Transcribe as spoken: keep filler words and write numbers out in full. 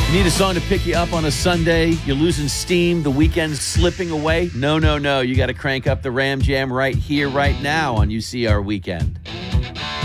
You need a song to pick you up on a Sunday. You're losing steam. The weekend's slipping away. No, no, no. You got to crank up the Ram Jam right here, right now on U C R Weekend.